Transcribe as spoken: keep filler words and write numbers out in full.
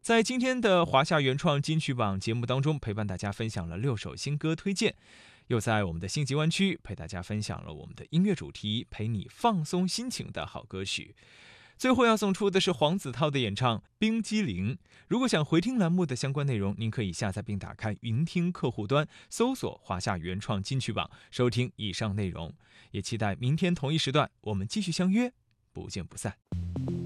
在今天的华夏原创金曲榜节目当中，陪伴大家分享了六首新歌推荐，又在我们的星级湾区陪大家分享了我们的音乐主题，陪你放松心情的好歌曲。最后要送出的是黄子韬的演唱《冰激凌》。如果想回听栏目的相关内容，您可以下载并打开云听客户端，搜索华夏原创金曲榜，收听以上内容。也期待明天同一时段我们继续相约，不见不散。